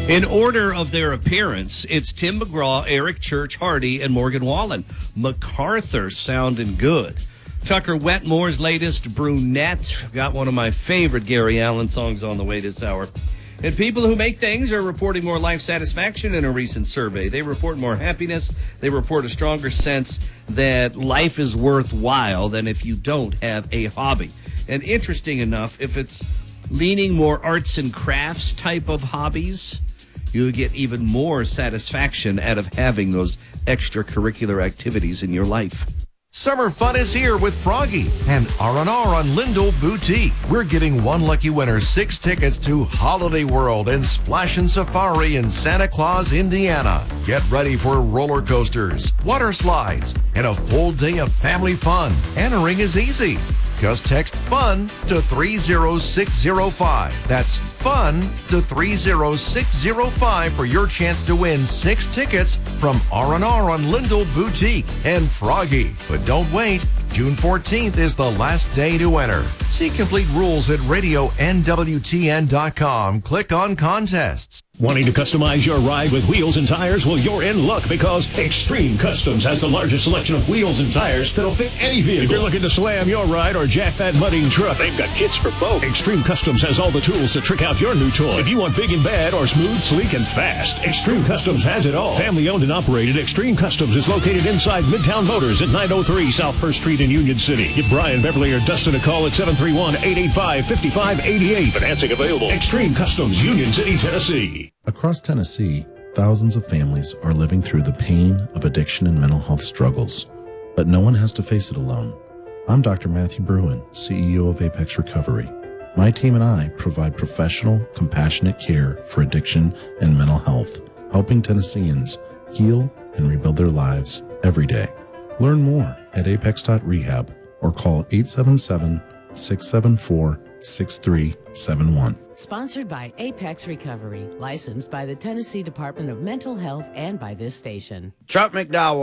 In order of their appearance, it's Tim McGraw, Eric Church Hardy, and Morgan Wallen. MacArthur sounding good. Tucker Wetmore's latest, Brunette. Got one of my favorite Gary Allan songs on the way this hour. And people who make things are reporting more life satisfaction in a recent survey. They report more happiness. They report a stronger sense that life is worthwhile than if you don't have a hobby. And interesting enough, if it's leaning more arts and crafts type of hobbies, you get even more satisfaction out of having those extracurricular activities in your life. Summer fun is here with Froggy and R&R on Lindell Boutique. We're giving one lucky winner 6 tickets to Holiday World and Splashin' Safari in Santa Claus, Indiana. Get ready for roller coasters, water slides, and a full day of family fun. Entering is easy. Just text FUN to 30605. That's FUN to 30605 for your chance to win 6 tickets from R&R on Lindell Boutique and Froggy. But don't wait. June 14th is the last day to enter. See complete rules at radionwtn.com. Click on contests. Wanting to customize your ride with wheels and tires? Well, you're in luck because Extreme Customs has the largest selection of wheels and tires that'll fit any vehicle. If you're looking to slam your ride or jack that mudding truck, they've got kits for both. Extreme Customs has all the tools to trick out your new toy. If you want big and bad or smooth, sleek, and fast, Extreme Customs has it all. Family owned and operated, Extreme Customs is located inside Midtown Motors at 903 South 1st Street in Union City. Give Brian, Beverly, or Dustin a call at 731-885-5588. Financing available. Extreme Customs, Union City, Tennessee. Across Tennessee, thousands of families are living through the pain of addiction and mental health struggles, but no one has to face it alone. I'm Dr. Matthew Bruin, CEO of Apex Recovery. My team and I provide professional, compassionate care for addiction and mental health, helping Tennesseans heal and rebuild their lives every day. Learn more at apex.rehab or call 877-674-6371. Sponsored by Apex Recovery, licensed by the Tennessee Department of Mental Health and by this station. Chuck McDowell.